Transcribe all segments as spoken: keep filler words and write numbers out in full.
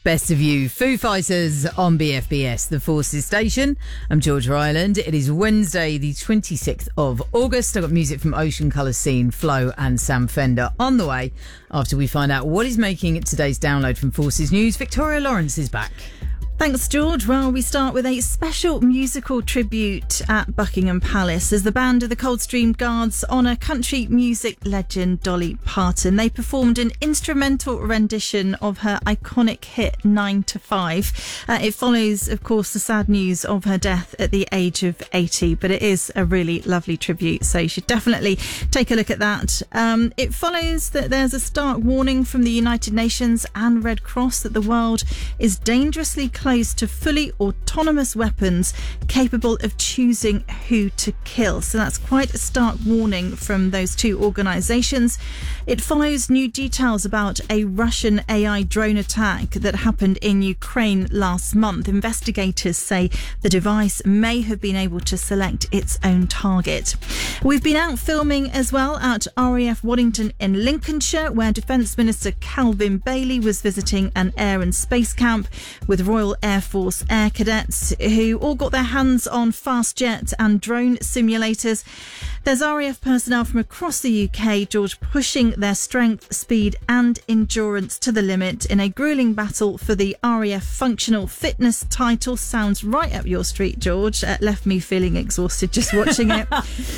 Best of You, Foo Fighters on B F B S, the Forces Station. I'm Georgia Ireland. It is Wednesday, the twenty-sixth of August. I've got music from Ocean Colour Scene, Flo and Sam Fender on the way after we find out what is making today's download from Forces News. Victoria Lawrence is back. Thanks, George. Well, we start with a special musical tribute at Buckingham Palace as the band of the Coldstream Guards honour country music legend Dolly Parton. They performed an instrumental rendition of her iconic hit nine to five. Uh, it follows, of course, the sad news of her death at the age of eighty, but it is a really lovely tribute, so you should definitely take a look at that. Um, it follows that there's a stark warning from the United Nations and Red Cross that the world is dangerously close to fully autonomous weapons capable of choosing who to kill. So that's quite a stark warning from those two organisations. It follows new details about a Russian A I drone attack that happened in Ukraine last month. Investigators say the device may have been able to select its own target. We've been out filming as well at R A F Waddington in Lincolnshire, where Defence Minister Calvin Bailey was visiting an air and space camp with Royal Air Force Air Cadets who all got their hands on fast jet and drone simulators. There's R A F personnel from across the U K, George, pushing their strength, speed and endurance to the limit in a gruelling battle for the R A F Functional Fitness title. Sounds right up your street, George. Uh, left me feeling exhausted just watching it.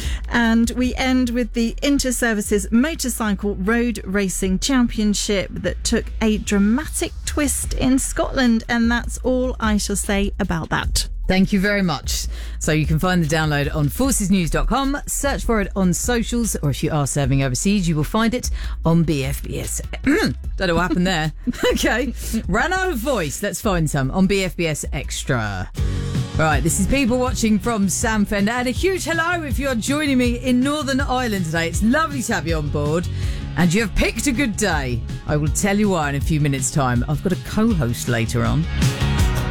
And we end with the Inter-Services Motorcycle Road Racing Championship that took a dramatic twist in Scotland, and that's all I shall say about that. Thank you very much. So you can find the download on forces news dot com, search for it on socials, or if you are serving overseas, you will find it on B F B S. Don't know what happened there. Okay, ran out of voice. Let's find some on B F B S Extra. Right, this is People Watching from Sam Fender. And a huge hello if you're joining me in Northern Ireland today. It's lovely to have you on board. And you have picked a good day. I will tell you why in a few minutes' time. I've got a co-host later on.